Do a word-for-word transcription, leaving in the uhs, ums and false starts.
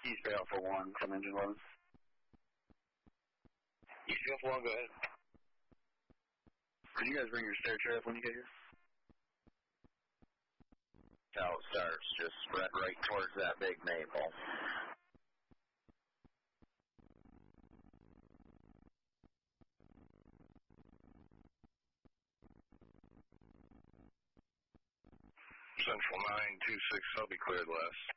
East Bay Alpha one from engine eleven. East Bay Alpha one, go ahead. Can you guys bring your stair trap when you get here? How it starts, just spread right towards that big maple. Central nine two six, I'll be cleared last.